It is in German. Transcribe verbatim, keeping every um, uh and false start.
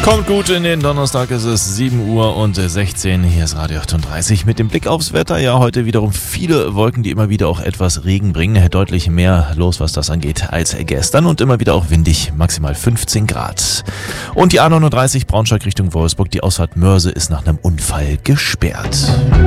Kommt gut in den Donnerstag, es ist sieben Uhr und sechzehn. Hier ist Radio achtunddreißig mit dem Blick aufs Wetter. Ja, heute wiederum viele Wolken, die immer wieder auch etwas Regen bringen. Deutlich mehr los, was das angeht, als gestern und immer wieder auch windig, maximal fünfzehn Grad. Und die A neununddreißig Braunschweig Richtung Wolfsburg, die Ausfahrt Mörse ist nach einem Unfall gesperrt.